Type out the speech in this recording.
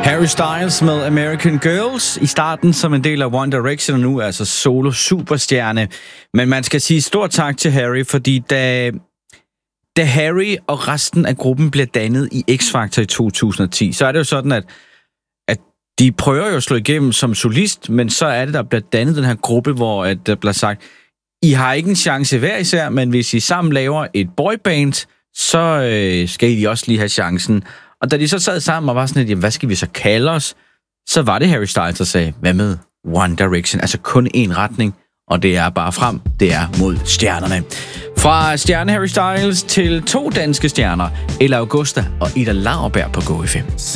Harry Styles med American Girls i starten som en del af One Direction, og nu altså solo superstjerne. Men man skal sige stort tak til Harry, fordi da Harry og resten af gruppen bliver dannet i X-Factor i 2010, så er det jo sådan, at de prøver jo at slå igennem som solist, men så er det, der bliver dannet den her gruppe, hvor der bliver sagt, I har ikke en chance hver især, men hvis I sammen laver et boyband, så skal I også lige have chancen. Og da de så sad sammen og var sådan lidt, jamen, hvad skal vi så kalde os? Så var det Harry Styles, der sagde, hvad med One Direction? Altså kun én retning, og det er bare frem, det er mod stjernerne. Fra stjerne Harry Styles til 2 danske stjerner, Ella Augusta og Ida Lauerberg på GoFM.